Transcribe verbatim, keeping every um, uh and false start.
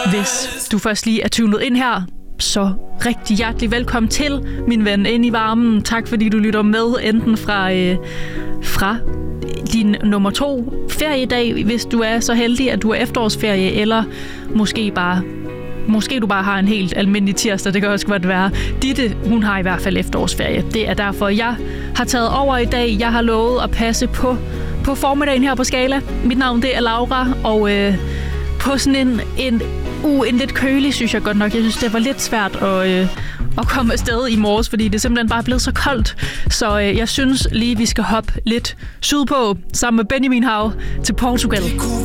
Hvis du først lige er tunet ind her, så rigtig hjertelig velkommen til, min ven, ind i varmen. Tak fordi du lytter med, enten fra, øh, fra din nummer to feriedag, hvis du er så heldig, at du er efterårsferie, eller måske bare Måske du bare har en helt almindelig tirsdag, det kan også godt være. Ditte, hun har i hvert fald efterårsferie. Det er derfor, jeg har taget over i dag. Jeg har lovet at passe på, på formiddagen her på Skala. Mit navn det er Laura, og øh, på sådan en, en, uh, en lidt kølig, synes jeg godt nok. Jeg synes, det var lidt svært at, øh, at komme afsted i morges, fordi det simpelthen bare er blevet så koldt. Så øh, jeg synes lige, vi skal hoppe lidt sydpå sammen med Benjamin Hav til Portugal.